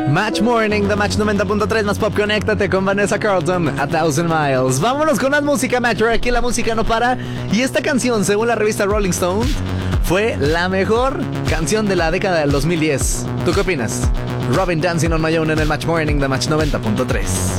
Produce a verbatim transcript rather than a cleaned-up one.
Match Morning, The Match noventa punto tres, más pop, conéctate con Vanessa Carlton, A Thousand Miles. Vámonos con más música, Match, aquí la música no para. Y esta canción, según la revista Rolling Stone, fue la mejor canción de la década del dos mil diez. ¿Tú qué opinas? Robin, Dancing on My Own en el Match Morning, The Match noventa punto tres.